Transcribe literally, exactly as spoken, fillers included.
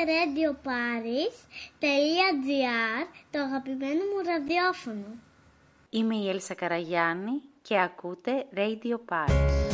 ρέιντιο πάρις τελεία τζι άρ, το αγαπημένο μου ραδιόφωνο. Είμαι η Έλσα Καραγιάννη και ακούτε Radio Paris.